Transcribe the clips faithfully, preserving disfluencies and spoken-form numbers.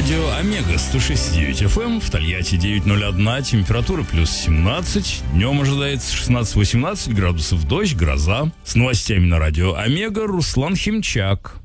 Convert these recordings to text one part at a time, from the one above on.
Радио Омега сто шесть и девять эф эм, в Тольятти девять ноль один, температура плюс семнадцать, днем ожидается шестнадцать-восемнадцать градусов, дождь, гроза. С новостями на Радио Омега Руслан Химчак.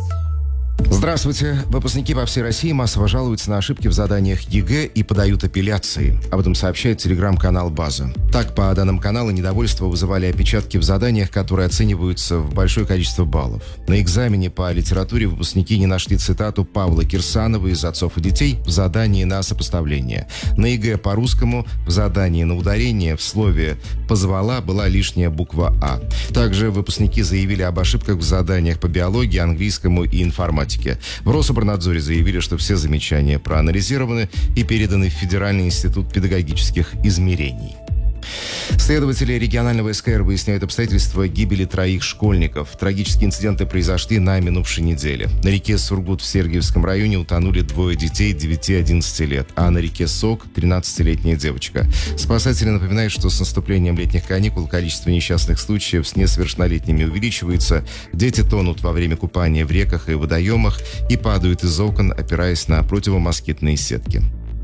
Здравствуйте. Выпускники по всей России массово жалуются на ошибки в заданиях ЕГЭ и подают апелляции. Об этом сообщает телеграм-канал «База». Так, по данным канала, недовольство вызывали опечатки в заданиях, которые оцениваются в большое количество баллов. На экзамене по литературе выпускники не нашли цитату Павла Кирсанова из «Отцов и детей» в задании на сопоставление. На ЕГЭ по русскому в задании на ударение в слове «позвала» была лишняя буква «А». Также выпускники заявили об ошибках в заданиях по биологии, английскому и информатике. В Рособорнадзоре заявили, что все замечания проанализированы и переданы в Федеральный институт педагогических измерений. Следователи регионального эс ка эр выясняют обстоятельства гибели троих школьников. Трагические инциденты произошли на минувшей неделе. На реке Сургут в Сергиевском районе утонули двое детей девяти-одиннадцати лет, а на реке Сок – тринадцатилетняя девочка. Спасатели напоминают, что с наступлением летних каникул количество несчастных случаев с несовершеннолетними увеличивается. Дети тонут во время купания в реках и водоемах и падают из окон, опираясь на противомоскитные сетки.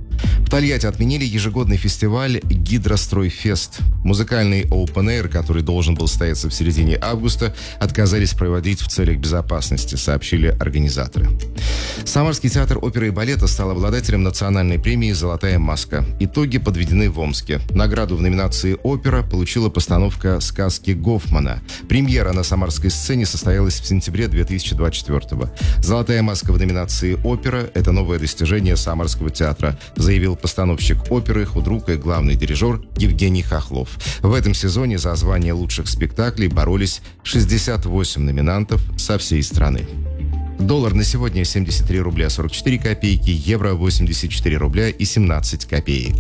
В Тольятти отменили ежегодный фестиваль «Гидростройфест». Музыкальный Open Air, который должен был состояться в середине августа, отказались проводить в целях безопасности, сообщили организаторы. Самарский театр оперы и балета стал обладателем национальной премии «Золотая маска». Итоги подведены в Омске. Награду в номинации «Опера» получила постановка сказки Гофмана. Премьера на самарской сцене состоялась в сентябре две тысячи двадцать четвёртого. «Золотая маска» в номинации «Опера» — это новое достижение Самарского театра, заявил постановщик оперы, худрук и главный дирижер Евгений Хохлов. В этом сезоне за звание лучших спектаклей боролись шестьдесят восемь номинантов со всей страны. Доллар на сегодня семьдесят три рубля сорок четыре копейки, евро восемьдесят четыре рубля и семнадцать копеек.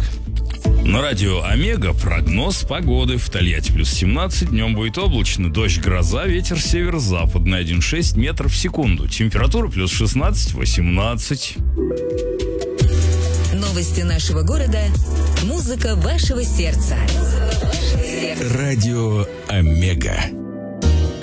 На Радио Омега прогноз погоды. В Тольятти плюс семнадцать, днем будет облачно, дождь, гроза, ветер северо-западный один и шесть метров в секунду. Температура плюс шестнадцать-восемнадцать. Новости нашего города. Музыка вашего сердца. Радио Омега.